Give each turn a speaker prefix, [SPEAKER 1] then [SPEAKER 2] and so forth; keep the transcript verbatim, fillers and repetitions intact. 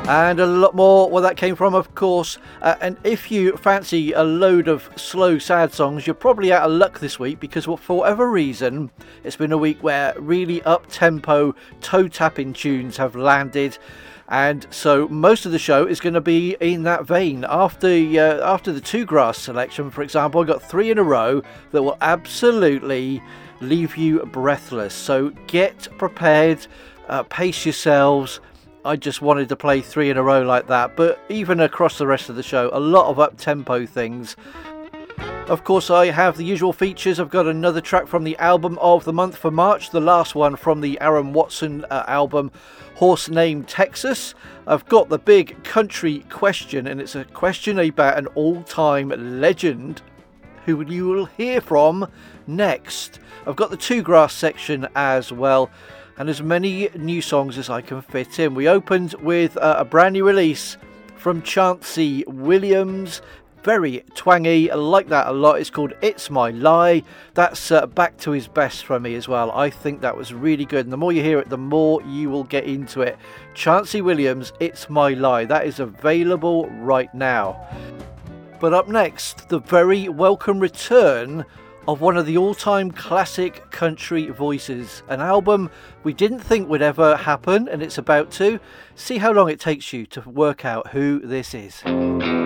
[SPEAKER 1] And a lot more where that came from, of course. Uh, and if you fancy a load of slow, sad songs, you're probably out of luck this week because for whatever reason, it's been a week where really up-tempo, toe-tapping tunes have landed. And so most of the show is going to be in that vein. After, uh, after the Two Grass selection, for example, I got three in a row that will absolutely leave you breathless. So get prepared, uh, pace yourselves. I just wanted to play three in a row like that, but even across the rest of the show, a lot of up-tempo things. Of course, I have the usual features. I've got another track from the album of the month for March, the last one from the Aaron Watson uh, album, Horse Named Texas. I've got the big country question, and it's a question about an all-time legend who you will hear from next. I've got the Two Grass section as well, and as many new songs as I can fit in. We opened with uh, a brand new release from Chancey Williams. Very twangy, I like that a lot. It's called It's My Lie. That's uh, back to his best for me as well. I think that was really good, and the more you hear it, the more you will get into it. Chancey Williams, It's My Lie. That is available right now. But up next, the very welcome return of one of the all-time classic country voices. An album we didn't think would ever happen, and it's about to. See how long it takes you to work out who this is.